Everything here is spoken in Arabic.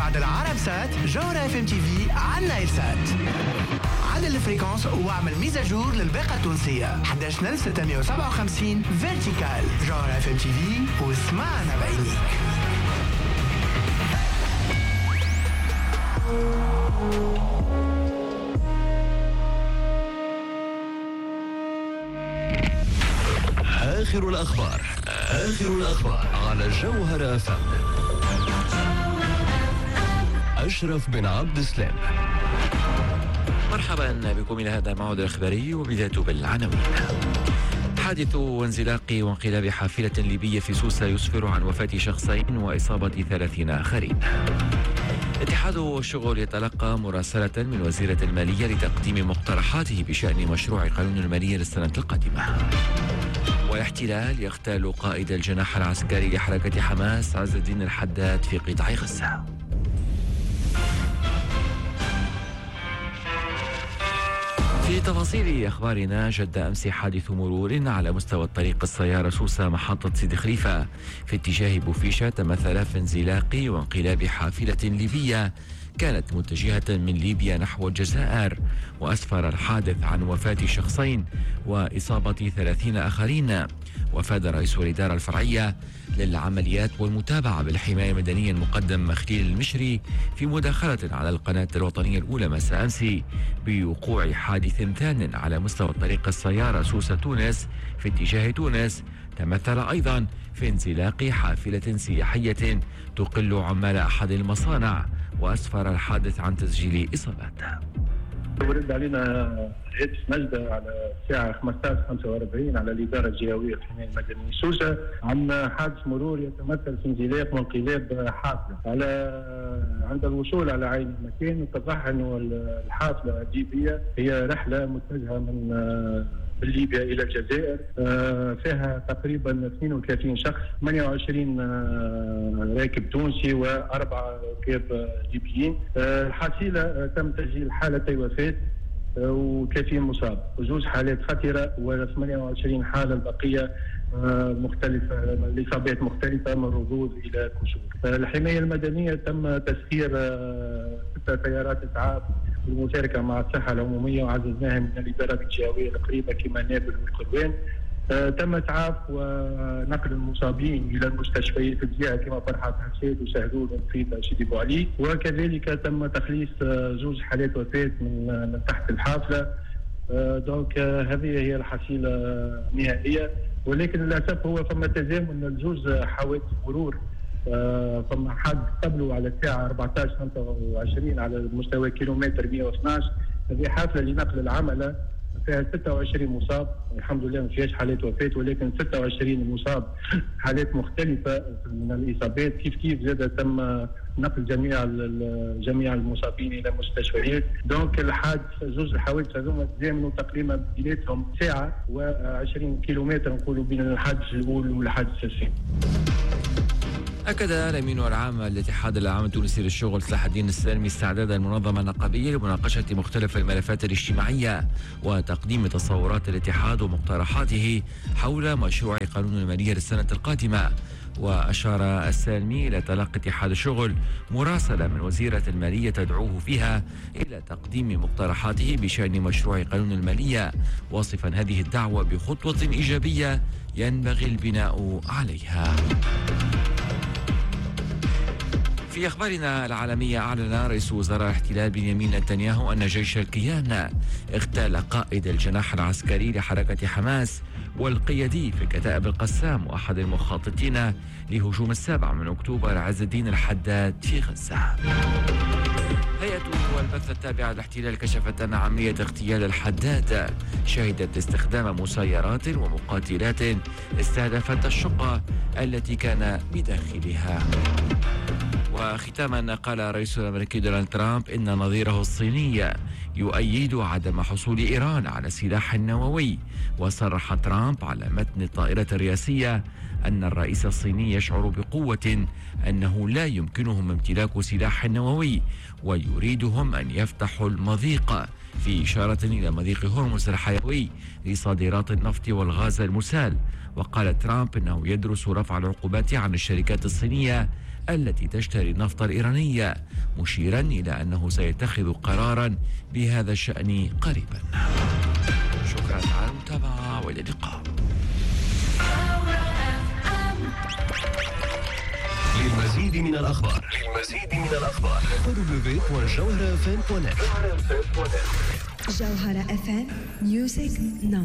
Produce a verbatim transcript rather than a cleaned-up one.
بعد العرب سات جوهرة اف ام تي في على نايل سات. عدل الفريكونس واعمل ميزاجور للباقة التونسية إحدى عشر ألف وستمائة وسبعة وخمسين فيرتيكال. جوهرة اف ام تي في واسمعنا بعينيك. آخر الأخبار آخر الأخبار على جوهرة اف ام. أشرف بن عبد السلام. مرحبا بكم إلى هذا الموعد الإخباري وبدايته بالعناوين. حادث وانزلاق وانقلاب حافلة ليبية في سوسة يسفر عن وفاة شخصين وإصابة ثلاثين آخرين. اتحاد الشغل يتلقى مراسلة من وزيرة المالية لتقديم مقترحاته بشأن مشروع قانون المالية للسنة القادمة. والاحتلال يغتال قائد الجناح العسكري لحركة حماس عز الدين الحداد في قطاع غزة. في تفاصيل أخبارنا، جد أمس حادث مرور على مستوى الطريق السيارة سوسة محطة سيدي خليفة في اتجاه بوفيشة تمثل في انزلاق وانقلاب حافلة ليبية كانت متجهة من ليبيا نحو الجزائر، وأسفر الحادث عن وفاة شخصين وإصابة ثلاثين آخرين. وفاد رئيس الإدارة الفرعية للعمليات والمتابعة بالحماية المدنية المقدم مخليل المشري في مداخلة على القناة الوطنية الأولى مساء أمس بوقوع حادث ثان على مستوى الطريق السيارة سوسة تونس في اتجاه تونس تمثل أيضا في انزلاق حافلة سياحية تقل عمال أحد المصانع، وأسفر الحادث عن تسجيل إصابات. ورد علينا هاتف نجدة على الساعة خمسة عشر خمسة وأربعين على الإدارة الجهوية الحماية المدنية سوسة عن حادث مرور يتمثل في انزلاق وانقلاب حافلة. على عند الوصول على عين المكان اتضح أنه الحافلة الليبية هي رحلة متجهة من من ليبيا إلى الجزائر، فيها تقريبا اثنين وثلاثين شخص، ثمانية وعشرين راكب تونسي وأربعة راكب ليبيين. الحصيلة تم تسجيل حالتي وفاة وثلاثين مصاب وجوز حالات خطرة وثمانية وعشرين حالة البقية مختلفة، الإصابات مختلفة من رذوذ إلى كسور. الحماية المدنية تم تسخير ستة سيارات إسعاف بالمشاركة مع الصحة العمومية وعززناها من الإدارات الجهوية القريبة كما نابل والقروان. تم إسعاف ونقل المصابين إلى المستشفيات في الجهة كما فرحات حسيد وسهلول ومفيدة سيدي بوعلي، وكذلك تم تخليص زوج حالات وفاة من من تحت الحافلة. دونك هذه هي الحصيلة النهائية، ولكن للأسف هو فما تزامن الجوز حوادث مرور. فما حد قبله على الساعة أربعة عشر خمسة وعشرين على مستوى كيلومتر مئة واثني عشر. هذه حافلة لنقل العملة فيها ستة وعشرين مصاب، الحمد لله ما فيهاش حالات وفاة، ولكن ستة وعشرين مصاب حالات مختلفة من الإصابات. كيف كيف زاد تم نقل جميع جميع المصابين إلى مستشفيات. دونك الحادث زوج الحوادث هذوما تزامنوا تقريبا بيناتهم ساعة وعشرين كيلومتر نقولوا بين الحادث الأول والحادث الثاني. أكد الأمين العام للاتحاد العام التونسي للشغل صلاح الدين السالمي استعداد المنظمة النقابية لمناقشة مختلف الملفات الاجتماعية وتقديم تصورات الاتحاد ومقترحاته حول مشروع قانون المالية للسنة القادمة. وأشار السالمي إلى تلقي اتحاد الشغل مراسلة من وزيرة المالية تدعوه فيها إلى تقديم مقترحاته بشأن مشروع قانون المالية، واصفا هذه الدعوة بخطوة إيجابية ينبغي البناء عليها. في أخبارنا العالمية، أعلن رئيس وزراء الاحتلال بنيامين نتنياهو أن جيش الكيان اغتال قائد الجناح العسكري لحركة حماس والقيادي في كتائب القسام وأحد المخططين لهجوم السابع من أكتوبر عز الدين الحداد في غزة. هيئة البث التابعة للاحتلال كشفت أن عملية اغتيال الحداد شهدت استخدام مسيرات ومقاتلات استهدفت الشقة التي كان بداخلها. وختاما، قال رئيس الأمريكي دونالد ترامب إن نظيره الصيني يؤيد عدم حصول إيران على سلاح نووي. وصرح ترامب على متن الطائرة الرئاسية أن الرئيس الصيني يشعر بقوة أنه لا يمكنهم امتلاك سلاح نووي ويريدهم أن يفتحوا المضيق، في إشارة إلى مضيق هرمز الحيوي لصادرات النفط والغاز المسال. وقال ترامب أنه يدرس رفع العقوبات عن الشركات الصينية التي تشتري النفط الإيراني، مشيرا إلى أنه سيتخذ قرارا بهذا الشأن قريبا. شكرا على المتابعة وإلى اللقاء. للمزيد من الأخبار للمزيد من الأخبار دبليو دبليو دوت جوهرة اف ام دوت نت. جوهرة اف ام Music